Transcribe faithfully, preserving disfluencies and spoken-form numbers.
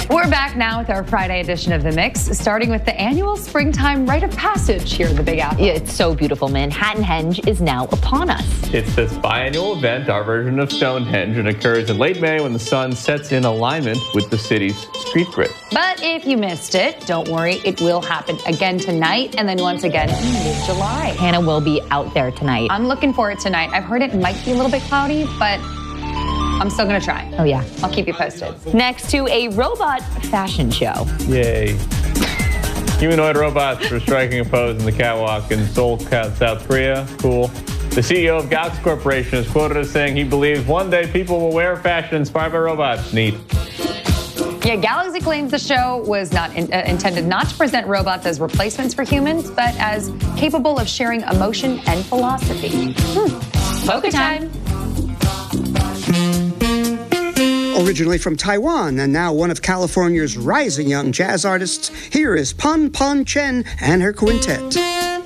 We're back now with our Friday edition of The Mix, starting with the annual springtime rite of passage here in the Big Apple. Yeah, it's so beautiful. Manhattanhenge is now upon us. It's this biannual event, our version of Stonehenge, and occurs in late May when the sun sets in alignment with the city's street grid. But if you missed it, don't worry, it will happen again tonight and then once again in mid-July. Hannah will be out there tonight. I'm looking for it tonight. I've heard it might be a little bit cloudy, but I'm still going to try. Oh, yeah. I'll keep you posted. Next to a robot fashion show. Yay. Humanoid robots are striking a pose in the catwalk in Seoul, South Korea. Cool. The C E O of Galaxy Corporation is quoted as saying he believes one day people will wear fashion inspired by robots. Neat. Yeah, Galaxy claims the show was not in, uh, intended not to present robots as replacements for humans, but as capable of sharing emotion and philosophy. Hmm. Polka time. Originally from Taiwan and now one of California's rising young jazz artists, here is Pon Pon Chen and her quintet.